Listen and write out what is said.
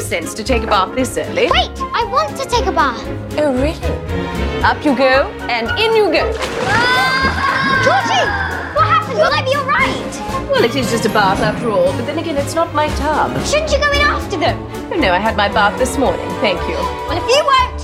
sense to take a bath this early. Wait, I want to take a bath. Oh, really? Up you go, and in you go. Georgie, what happened? Will I be all right? Well, it is just a bath after all, but then again, it's not my tub. Shouldn't you go in after them? Oh, no, I had my bath this morning, thank you. Well, if you won't